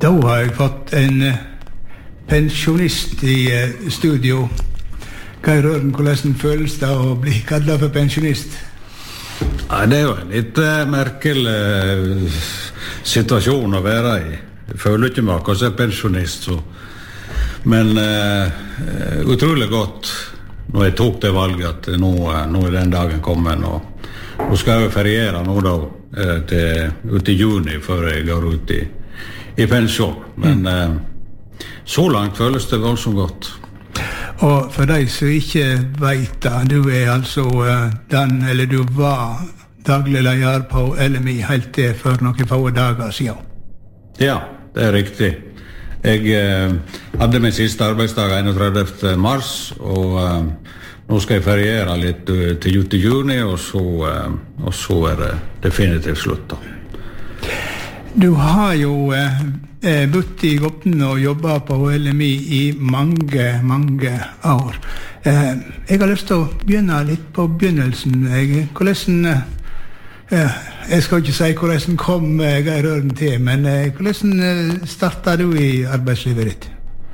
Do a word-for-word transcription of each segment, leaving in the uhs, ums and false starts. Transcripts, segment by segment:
Da har jeg fått en pensjonist i studio. Geir Ørn, hvordan føles det å bli kallet for pensjonist? Ja, det er jo en litt uh, merkelig uh, situasjon å være i. Jeg føler ikke meg akkurat som pensjonist, så. Men uh, uh, utrolig godt når jeg tok det valget at nå, uh, nå er den dagen kommet, og nå skal jeg feriere nå da, uh, til, ut i juni før jeg går ut i, i pensjon. Men uh, så langt føles det voldsomt godt. Og for deg som ikke vet det, du er altså uh, den, eller du var daglig leder på L M I helt til for noen få dager siden. Ja, det er riktig. Jeg uh, hadde min siste arbeidsdag enogtredivte mars, og uh, nå skal jeg feriere litt uh, til ut i juni, og så, uh, og så er det definitivt slutt da. Du har jo eh, bodd i Gopten og jobbet på L M I i mange, mange år. Eh, jeg har lyst til å begynne litt på begynnelsen. Jeg, hvordan, eh, jeg skal ikke si hvordan kom Geir Ørn til, men eh, hvordan startet du i arbeidslivet ditt?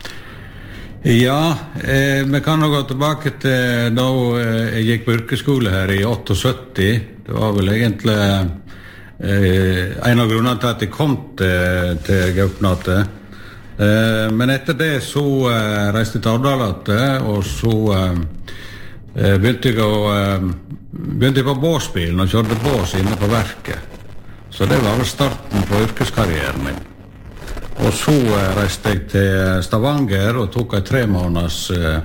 Ja, eh, vi kan nå gå tilbake til da jeg gikk på yrkesskole her i syttiåtte. Det var vel egentlig... Eh, en av grunnene til at jeg kom til, til Gaupnate. Eh, men etter det så eh, reiste jeg til Ardalate, og så eh, begynte jeg å eh, begynte jeg på båsbilen og kjørte bås inne på verket. Så det var vel starten på yrkeskarrieren min. Og så eh, reiste jeg til Stavanger og tok en tre måneders eh,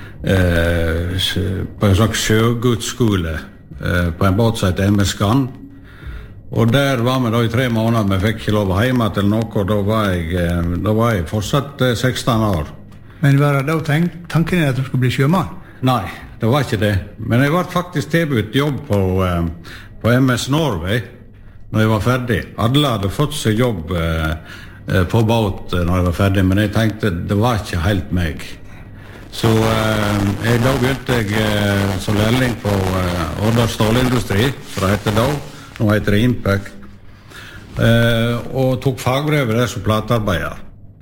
eh, på en slags sjøgudsskole eh, på en båt som heter M S Skan. Og der var vi da i tre måneder, vi fikk ikke lov å hjemme til noe, og da var jeg, da var jeg fortsatt seksten år. Men var det da tank, tanken at du skulle bli sjømann? Nei, det var ikke det. Men jeg var faktisk tilbudt jobb på, på M S Norway når jeg var ferdig. Alle hadde fått seg jobb på båt når jeg var ferdig, men jeg tenkte det var ikke helt meg. Så jeg, da begynte jeg som lærling på Årdal Stålindustri, for det heter da. Nå heter det Impact, eh, og tok fagbrevet der som platearbeider.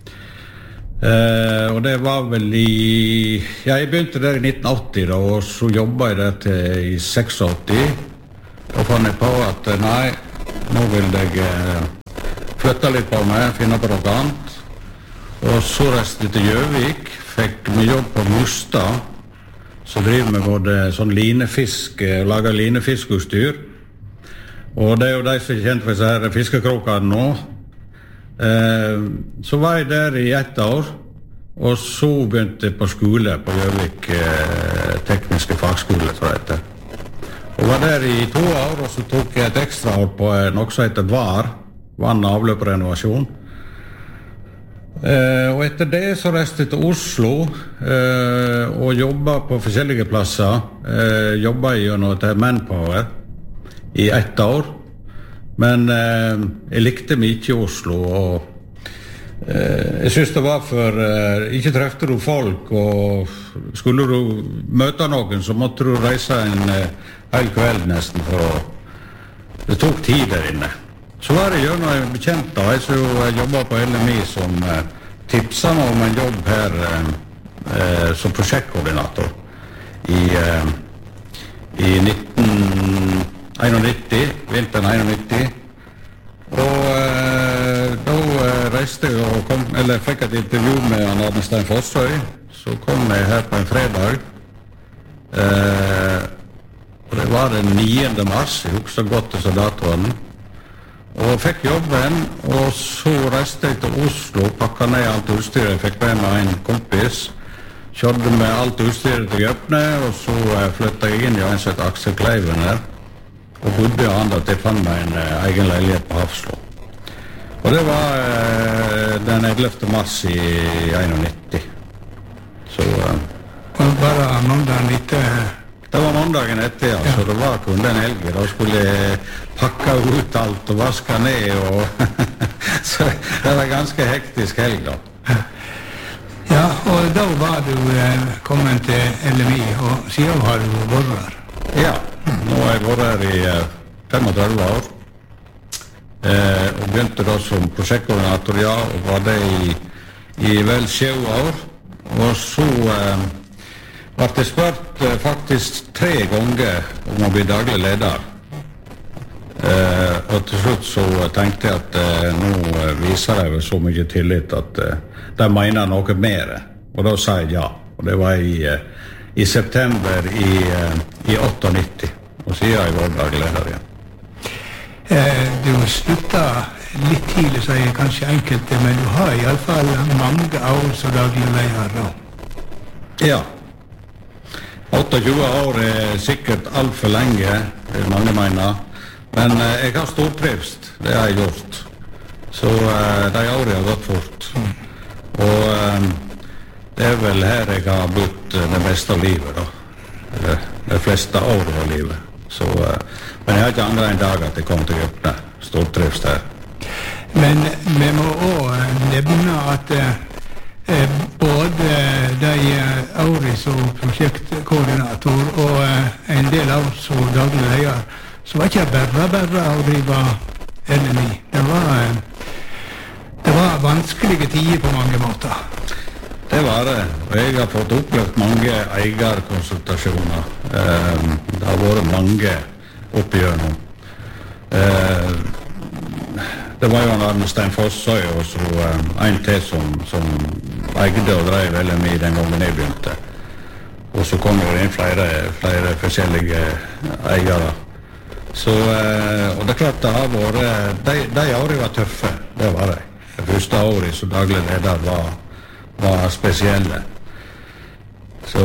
Eh, og det var vel i... Ja, jeg begynte der i nitten åtti da, og så jobbet jeg der til i åttiseks. Da fann jeg på at nei, nå vil jeg eh, flytte litt på meg, finne på noe annet. Og så reiste jeg til Gjøvik, fikk meg jobb på Mustad, så driver vi både sånn linefisk, lager linefiskutstyr. Og det er jo de som er kjent for disse fiskekrokene nå. Eh, så var jeg der i ett år, og så begynte jeg på skole på Gjøvik eh, tekniske fagskole, tror jeg det. Og var der i to år, og så tok jeg et ekstra år på noe som heter V A R, vann- og avløprenovasjon. Eh, og etter det så reiste jeg til Oslo eh, og jobbet på forskjellige plasser. Eh, jobbet jeg gjennom til Manpower i ett år, men eh, jeg likte meg ikke i Oslo, og eh, jeg synes det var for, eh, ikke trefte du folk, og skulle du møte noen, så måtte du reise en eh, hel kveld nesten, for å, det tok tid der inne. Så var det gjennom en bekjent da, jeg som jobbet på L M I, som eh, tipset meg om en jobb her eh, eh, som prosjektkoordinator i, eh, i nitten nitti, vinteren nitti. Og eh, da eh, reiste jeg og kom, eller fikk et intervju med Arne Stein Fossøy. Så kom jeg her på en fredag. Eh, og det var den niende mars, jeg husker godt til datoen. Og fikk jobben, og så reiste jeg til Oslo, pakket ned alt utstyret. Jeg fikk med meg en kompis, kjørte med alt utstyret til Gøpne, og så eh, flyttet jeg inn i en som heter Aksel Kleiven her. Og bodde han da til fant meg en uh, egen leilighet på Hafslå. Og det var uh, den ellevte mars i nitti. Så... Uh, og bare mandagen etter? Det var mandagen etter, ja. Ja. Så det var kun den helgen. Da skulle jeg pakke ut alt og vaske ned, og så det var ganske hektisk helg da. Ja, og da var du uh, kommet til L M I, og siden har du vært her. Ja. Nå har jeg vært her i uh, femogtredve år. eh, og begynte da som prosjektkoordinator, ja, og var det i, i vel sju år. Og så eh, ble jeg spurt eh, faktisk tre ganger om å bli daglig leder. Eh, og til slutt så tenkte jeg at eh, nå viser jeg så mye tillit at eh, de mener noe mer. Og da sa jeg ja. Og det var i, eh, i september i, eh, i nittiåtte. Og så er jeg var daglig leder igjen. Eh, du sluttet litt tidlig, så er kanskje enkelte, men du har i alle fall mange år som daglig leder nå. Ja. tjueåtte år er sikkert alt for lenge, mange mener. Men eh, jeg har stortrivst, det har jeg gjort. Så eh, de årene har gått fort. Mm. Og eh, det er vel her jeg har bodd det meste av livet, da. Det, det fleste årene av livet. Så, eh, men jeg har ikke andre en dag at jeg kommer til å gjøre det. Stortrivst her. Men vi må også nevne at eh, både de årene som prosjektkoordinator og eh, en del år som daglig leder, så var ikke bare bare å drive L M I. Det var, det var vanskelige tider på mange måter. Det var det, og jeg har fått opplevd mange eierkonsultasjoner. Eh, det har vært mange oppgjørende. Eh, det var jo en annen Stein Fossøy og så eh, en til som, som eide og drev L M I den gangen jeg begynte. Og så kom jo inn flere, flere forskjellige eiere. Så, og det er klart det har vært, de, de årene var tøffe, det var det. Det første året som daglig leder var, var spesielle. Så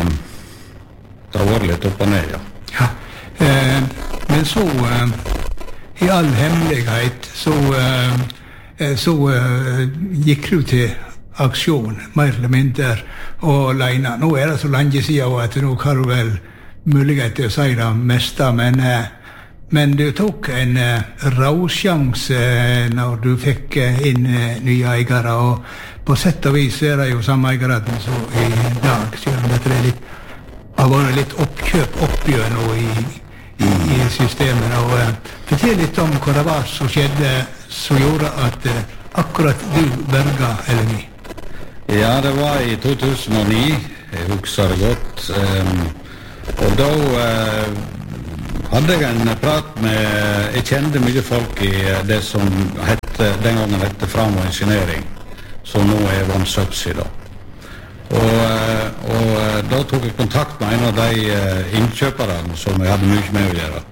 det har vært litt opp og ned, ja. Ja, eh, men så, eh, i all hemmelighet, så, eh, så eh, gikk du til aksjon, mer eller mindre, og alene. Nå er det så lenge siden at nå har du vel mulighet til å si det meste, men eh, Men du tok en uh, råsjanse uh, når du fikk uh, inn uh, nye eiere, og på sett og vis er det jo samme eiere som i dag, selv om dette er litt, har vært litt oppkjøp oppgjør nå i, i, i systemet. Og uh, fortell litt om hva det var som skjedde, som gjorde at uh, akkurat du berget L M I. Ja, det var i to tusen og ni, jeg husker det godt, um, og da... Uh, hadde jeg en prat med, jeg kjente mye folk i det som hette, den gangen hette Framo Ingeniering, som nå er One Subsea da. Og, og da tok jeg kontakt med en av de innkjøperne som jeg hadde mye med å gjøre.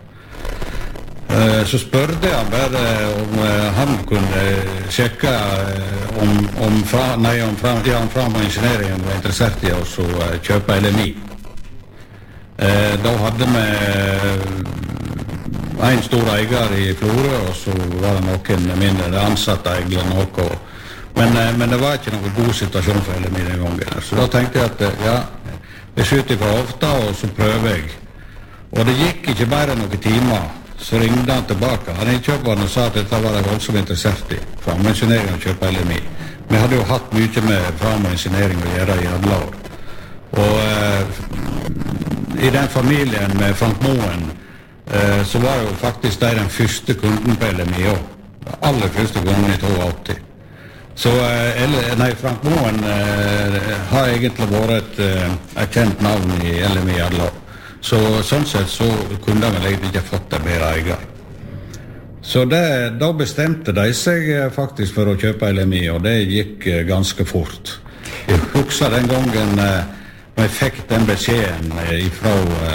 Så spørte jeg bare om han kunne sjekke om, om, fra, nei, om, fra, ja, om Framo Ingeniering var interessert i å kjøpe L M I. Eh, da hadde vi en stor eier i Florø, og så var det noen mindre ansatte eier noe. Men, eh, men det var ikke noen god situasjon for L M I den gangen. Så da tenkte jeg at ja, jeg skyter fra hofta, og så prøver jeg. Og det gikk ikke bare noen timer, så ringte han tilbake. Han innkjøperen sa at dette var jeg voldsomt interessert i, Framo Ingeniering å kjøpe L M I. Vi hadde jo hatt mye med Framo Ingeniering å gjøre i alle år. Og eh, i den familien med Frank Moen, eh, så var jo faktisk de den første kunden på L M I også. Aller første kunden i åttito. Så eh, nei, Frank Moen eh, har egentlig vært et, eh, et kjent navn i L M I alle år. Så sånn sett så kunne de vel egentlig ikke fått det bedre eier. Så det, da bestemte de seg eh, faktisk for å kjøpe L M I, og det gikk eh, ganske fort. Jeg husker den gangen eh, når jeg fikk den beskjeden ifra,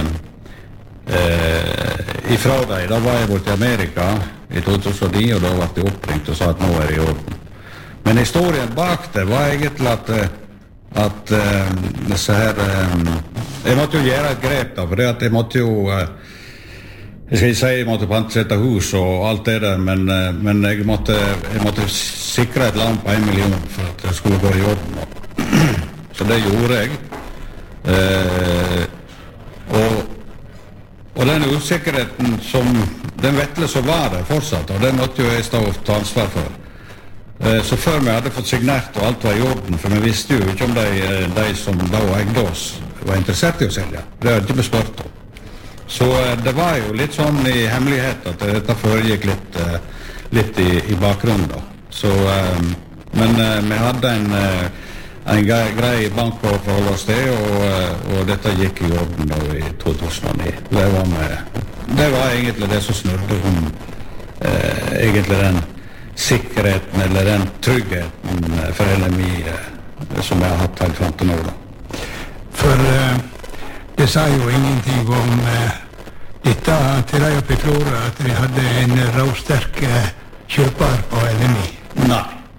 eh, ifra deg. Da var jeg bort i Amerika i to tusen og ni, og da ble jeg oppringt og sa at nå er det i orden. Men historien bak det var egentlig at, at eh, disse her, eh, jeg måtte jo gjøre et grep da, for det at jeg måtte jo, eh, jeg skal ikke si jeg måtte pantsette hus og alt det der, men, eh, men jeg, måtte, jeg måtte sikre et land på en million for at det skulle gå i orden. Så det gjorde jeg. Eh, og, og den usikkerheten som den vettle som var der fortsatt, og den måtte jo jeg stå og ta ansvar for. Eh, så før vi hadde fått signert og alt var i orden, for vi visste jo ikke om de, de som da eide oss var interessert i å selge. Det hadde ikke bespurt om. Så eh, det var jo litt sånn i hemmelighet at dette foregikk litt, eh, litt i, i bakgrunnen da. Så, um, men uh, vi hadde en, uh, en grei, grei bank å forholde oss til, og, uh, og dette gikk i orden da i to tusen og ni. Det var, med, det var egentlig det som snurte om uh, egentlig den sikkerheten eller den tryggheten for L M I uh, som jeg har hatt helt frem til nå da. For uh, det sa jo ingenting om uh, dette til Raja Petrora, at de hadde en råsterk uh, kjøper på L M I. Nei.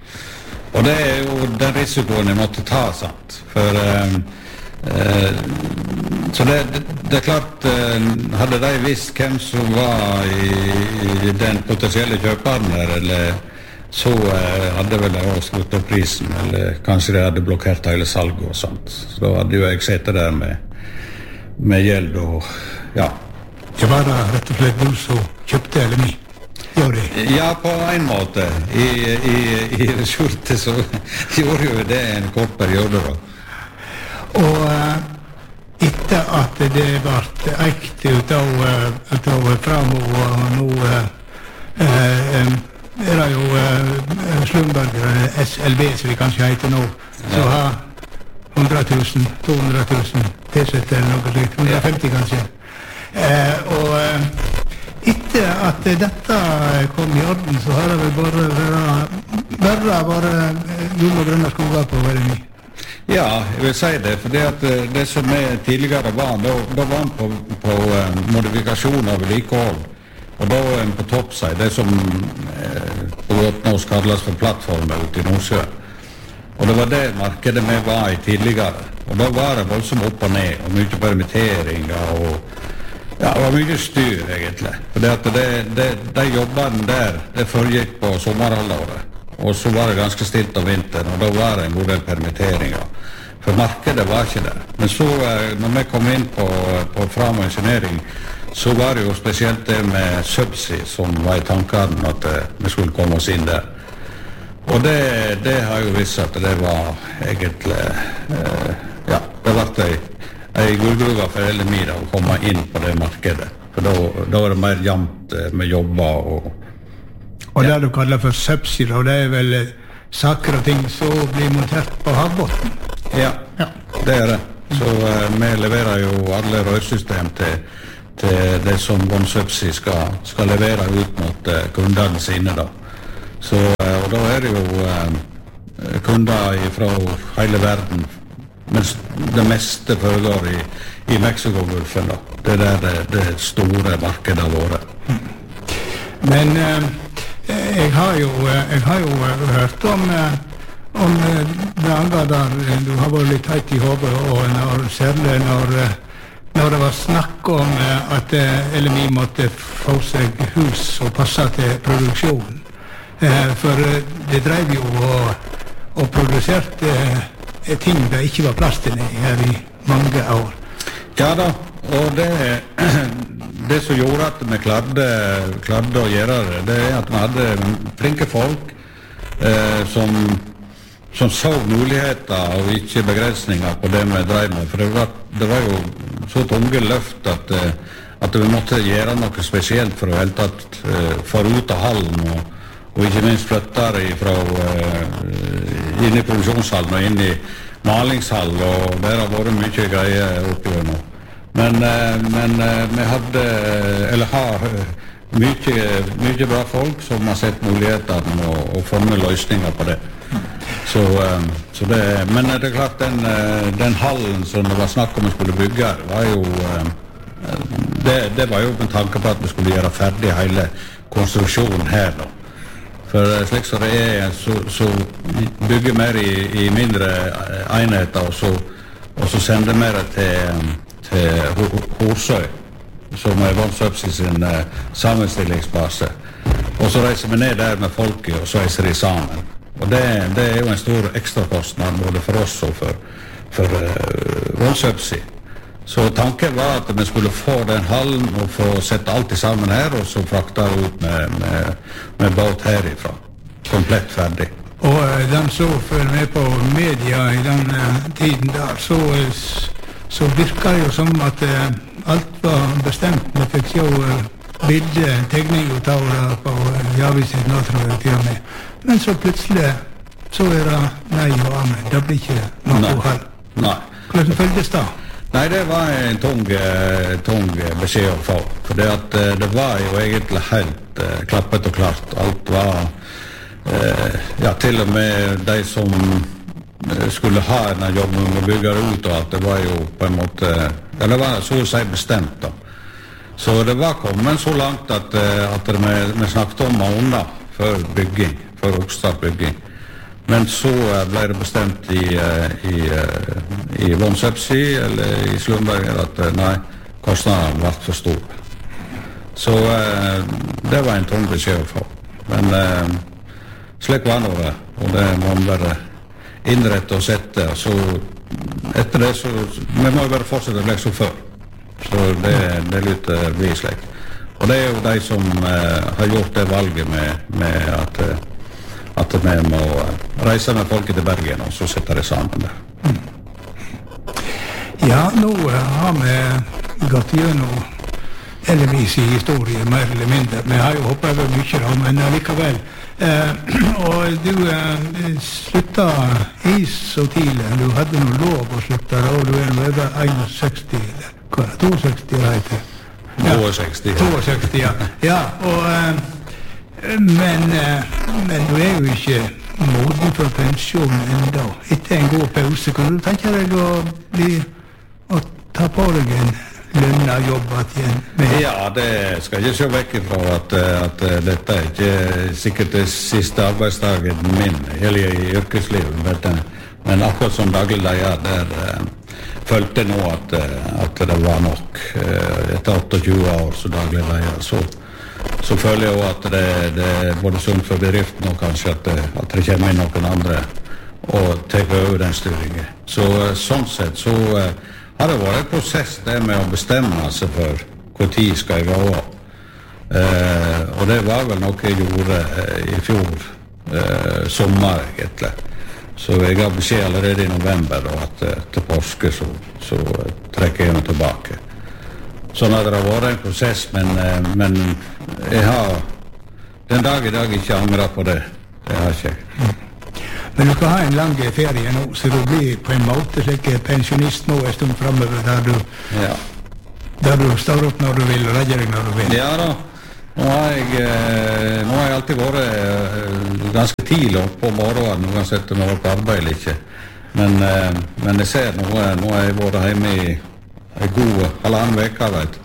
Og det er jo den risikoen jeg måtte ta, sant. For uh, uh, så det, det, det er klart, uh, hadde de visst hvem som var i, i den potensielle kjøperen der, eller så uh, hadde vel de også skrutt opp prisen, eller kanskje de hadde blokkert hele salget og sånt. Så da hadde jo jeg sett der med, med gjeld og, ja. Det var da rett og slett du som kjøpte L M I. Ja, på en måte. I, i, i skjorte så gjorde jo det en kort periode da. Og uh, etter at det ble eikt ut av, ut av Framo, og nå uh, uh, er det jo uh, Slumberger, S L B som vi kanskje heter nå, så ja. Har hundre tusen, to hundre tusen T-sett eller noe slikt, hundre og femti kanskje. Uh, og uh, etter at dette kom i orden, så har det vel bare bare, bare jord og grønne skoger på L M I. Ja, jeg vil si det, for det, at det som jeg tidligere var, da, da var han på, på uh, modifikasjon av vedlikehold, og da var han på toppside, det som uh, på godt norsk kalles for plattformer ute i Nordsjøen. Og det var det markedet vi var i tidligere, og da var det voldsomt opp og ned, og mye permitteringer og ja, det var mye styr egentlig. For det at det, det, de jobbene der, det foregikk på sommerhalvåret. Og så var det ganske stilt om vinteren, og da var det en god del permitteringer. For markedet var ikke der. Men så, når vi kom inn på, på Framo Engineering, så var det jo spesielt det med Subsea som var i tankene at vi skulle komme oss inn der. Og det, det har jo vist at det var egentlig, eh, ja, det var det ei gullgruva for L M I da, å komme inn på det markedet. For da, da var det mer jevnt med jobber og... Og det du kaller for Subsea, og det er vel saker og ting som blir montert på havbotten? Ja, ja, det er det. Så uh, vi leverer jo alle rørsystem til, til det som Bon Subsea skal, skal levere ut mot uh, kundene sine da. Så, uh, og da er det jo uh, kunder fra hele verden, mens det meste foregår i, i Mexiko-gulfen da. Det er der det, det store markedet har vært. Men eh, jeg har jo, jeg har jo hørt om, om branger der du har vært litt høyt i hodet, og når, særlig når, når det var snakk om at L M I måtte få seg hus og passe til produksjonen. Eh, for det drev jo og, og produserte ting det ikke var plass til her i mange år. Ja da, og det, det som gjorde at vi klarte, klarte å gjøre det, det er at vi hadde flinke folk eh, som, som så muligheter og ikke begrensninger på det vi drev med. For det var, det var jo så tunge løft at, at vi måtte gjøre noe spesielt for å helt tatt eh, få ut av hallen og og ikke minst flyttere fra uh, inn i produksjonshallen og inn i malingshallen, og der har vært mye greier oppi nå. Men, uh, men uh, vi hadde, eller har mye, mye bra folk som har sett mulighetene og, og funnet løsninger på det. Så, uh, så det. Men det er klart, den, uh, den hallen som det var snakk om vi skulle bygge, var jo, uh, det, det var jo en tanke på at vi skulle gjøre ferdig hele konstruksjonen her da. For slik som det er, så, så bygger mer i, i mindre enheter, og så, og så sender mer til, til Horsøy, som er Bon Subsea sin uh, sammenstillingsbase. Og så reiser vi ned der med folket, og så reiser de sammen. Og det, det er jo en stor ekstrakostnad både for oss og for, for uh, Bon Subsea. Så tanken var at vi skulle få den hallen og få sette alt sammen her, og så frakta ut med, med, med båt herifra. Komplett ferdig. Og uh, den som følger med på media i den uh, tiden der, så, så virker det jo som at uh, alt var bestemt. Vi fikk jo uh, bildetegning og tavler på Javiset nå, tror jeg til og med. Men så plutselig så er det nei og amen. Det blir ikke noe her. Nei. Hvordan føltes det? Nei, det var en tung, tung beskjed å få. For det, at, det var jo egentlig helt uh, klappet og klart. Alt var, uh, ja, til og med de som skulle ha denne jobben med å bygge det ut, og at det var jo på en måte, ja, det var så å si bestemt da. Så det var kommet så langt at, at vi, vi snakket om måneder før bygging, før oppstartbygging. Men så ble det bestemt i, i, i Vonsepsi, eller i Slumberger, at nei, kostnadene ble for store. Så det var en tung beskjed å få. Men slik var det, og det må man bare innrette og sette. Så etter det så, vi må jo bare fortsette å legge så før. Så det, det lytter vi slik. Og det er jo de som eh, har gjort det valget med, med at, at vi må reise med folket til Bergen, og så setter det sammen der. Mm. Ja, nå har vi gått gjennom heldigvis i historie, mer eller mindre. Vi har jo hoppet over mye da, men likevel. Eh, og du eh, sluttet i så tidlig. Du hadde noe lov å slutte, og du er over seksti, eller hva er det? seksti, heter det? seksti, ja. seksti, ja. Ja, og, eh, men, eh, men du er jo ikke moden for pensjon enda. Etter en god pause, kan du tenke deg å bli, å ta på deg en lønna jobb igjen? Med? Ja, det skal jeg ikke se vekk fra at, at dette er ikke sikkert det siste arbeidsdagen min, hele i yrkeslivet, men, men akkurat som daglig leder, der følte jeg nå at, at det var nok. Etter tjueåtte år så daglig leder, så, så føler jeg jo at det, det er både sunt for bedriften og kanskje at det, at det kommer inn noen andre og tar over den styringen. Så sånn sett så har det vært en prosess det med å bestemme seg for hvor tid skal jeg gå av. Eh, og det var vel noe jeg gjorde eh, i fjor eh, sommer egentlig. Så jeg har beskjed allerede i november da, at eh, til påske så, så eh, trekker jeg meg tilbake. Sånn at det har vært en prosess, men, eh, men jeg har den dag i dag ikke angret på det. Det har ikke jeg. Men du skal ha en lang ferie nå, så du blir på en måte slik pensjonist nå en stund fremover, der du, ja. der du står opp når du vil, og legger deg når du vil. Ja da. Nå har jeg, nå har jeg alltid vært ganske tidlig opp på morgenen, uansett om jeg var på arbeid eller ikke. Men, men jeg ser nå, nå har jeg vært hjemme i en god halvannen veka, vet.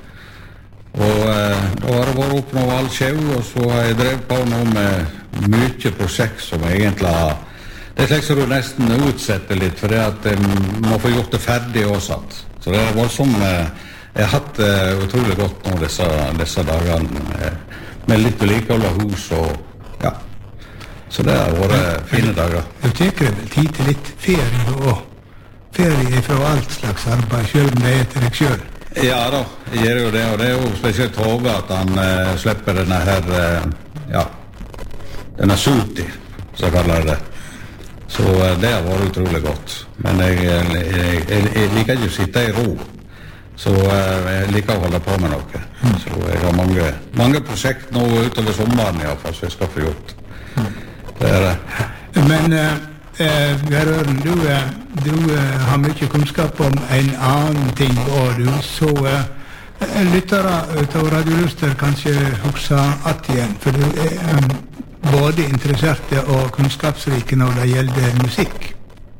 Og da har det vært opp noe all skjev, og så har jeg drevet på nå med mye prosjekt som jeg egentlig har. Det er slik som du nesten utsetter litt, for det at jeg må få gjort det ferdig også. Så det har vært som jeg har hatt uh, utrolig godt nå disse, disse dagene med, med litt vedlikehold av hus og ja. Så det har vært fine dager. Du tenker vel tid til litt ferie og ferie fra alt slags arbeid, selv om det er til deg selv? Ja da, jeg gjør jo det, og det er jo spesielt Håge at han uh, slipper denne her, uh, ja, denne sulti, så jeg kaller det. Så uh, det har vært utrolig godt. Men jeg, jeg, jeg, jeg liker ikke å sitte i ro. Så uh, jeg liker å holde på med noe. Mm. Så jeg har mange, mange prosjekt nå utover sommeren i hvert fall, så jeg skal få gjort. Mm. Det er det. Men uh, uh, Gerøren, du, uh, du uh, har mye kunnskap om en annen ting, og du så uh, lyttere av Radio Luster kanskje huske at igjen, for du er um, både interesserte og kunnskapsrike når det gjelder musikk.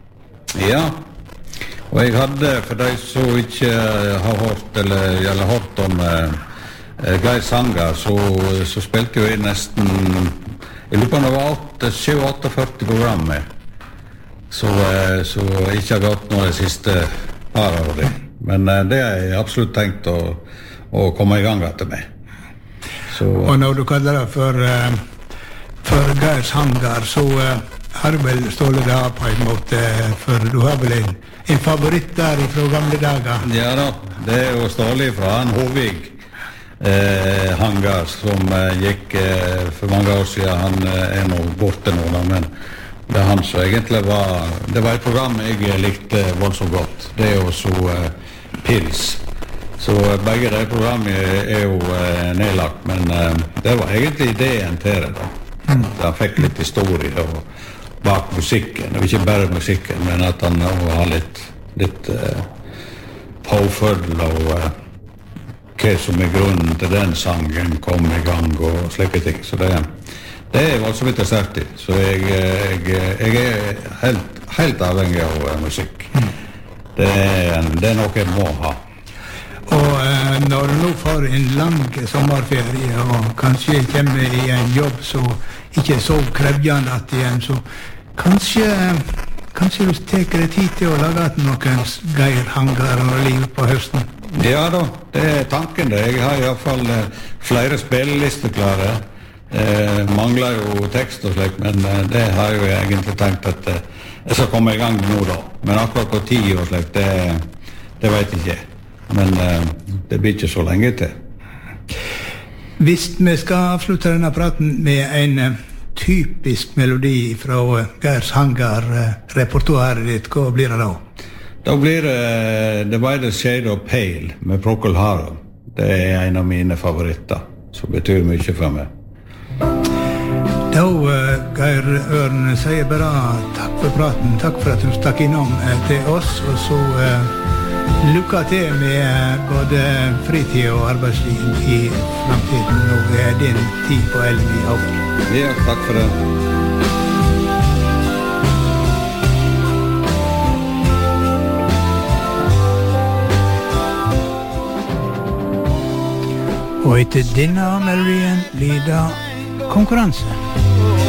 Ja. Og jeg hadde, for de som ikke har hørt, eller, eller hørt om eh, Geir Sanger, så, så spilte jo jeg nesten, jeg lurer på det var syv førti programmer, så, eh, så jeg ikke har gått noe de siste par årene. Men eh, det har jeg absolutt tenkt å, å komme i gang etter meg. Så, og når du kaller det for, uh, for Geir Sanger, så uh, har du vel stålet det av på en måte, for du har vel en En favoritt der fra gamle dager? Ja da, det er jo Ståle fra han Hovig eh, Hangar som eh, gikk eh, for mange år siden. Han eh, er nå borte nå, da, men det er han som egentlig var, det var et program jeg likte voldsomt godt. Det er jo så eh, Pils Så begge de programmene er jo eh, nedlagt, men eh, det var egentlig ideen til det da. Mm. Han fikk litt historie og bak musikken, og ikke bare musikken, men at han har litt, litt eh, påfølge og eh, hva som er grunnen til den sangen kom i gang og slike ting. Så det, det er jo altså litt interessert i. Så jeg, jeg, jeg er helt, helt avhengig av uh, musikk. Mm. Det, er, det er noe jeg må ha. Og uh, når du nå får en lang sommerferie og kanskje kommer i en jobb så ikke er så krevjende at igjen, så kanskje, kanskje du teker deg tid til å lage noen Geir Hangar og liv på høsten? Ja da, det er tanken det. Jeg har i hvert fall eh, flere spillelister klare. Eh, mangler jo tekst og slik, men eh, det har jeg jo egentlig tenkt at eh, jeg skal komme i gang nå da. Men akkurat på ti og slik, det, det vet jeg ikke. Men eh, det blir ikke så lenge til. Hvis vi skal avslutte denne praten med en eh, typisk melodi fra uh, Geirs Hangar-repertoaret uh, ditt, hva blir det da? Da blir det uh, The Widest Shade of Pale med Procol Harum. Det er en av mine favoritter, som betyr mye for meg. Da, uh, Geir Ørn, sier bare takk for praten, takk for at du stakk innom uh, til oss, og så uh, lykke til med uh, både fritid og arbeidsliv i fremtiden. Nå er din tid på L M I over. Ja, takk for det. Og etter denne melodien blir det konkurranse.